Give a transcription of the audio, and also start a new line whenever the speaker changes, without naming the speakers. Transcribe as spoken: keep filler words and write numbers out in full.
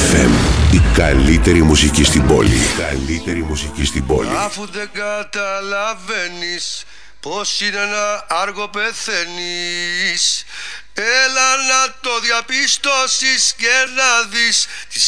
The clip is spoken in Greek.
εφ εμ. Η καλύτερη μουσική στην πόλη. Η καλύτερη μουσική στην πόλη.
Αφού δεν καταλαβαίνεις πως είναι ένα άργο πεθαίνεις, έλα να το διαπιστώσεις και να δεις τις